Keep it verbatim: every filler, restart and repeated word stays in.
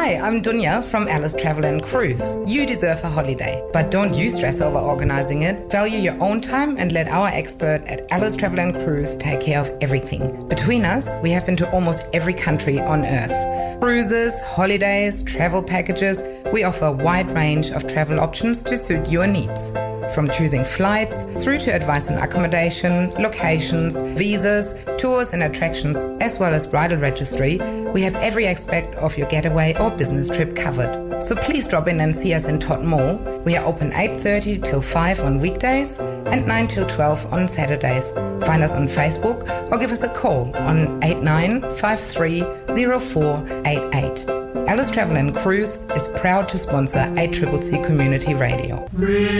Hi, I'm Dunya from Alice Travel and Cruise. You deserve a holiday, but don't you stress over organising it. Value your own time and let our expert at Alice Travel and Cruise take care of everything. Between us, we have been to almost every country on earth. Cruises, holidays, travel packages, we offer a wide range of travel options to suit your needs. From choosing flights through to advice on accommodation, locations, visas, tours and attractions, as well as bridal registry, we have every aspect of your getaway or business trip covered. So please drop in and see us in Todd Mall. We are open eight thirty till five on weekdays and nine till twelve on Saturdays. Find us on Facebook or give us a call on eight nine five three zero four eight eight. Alice Travel and Cruise is proud to sponsor A C C C Community Radio.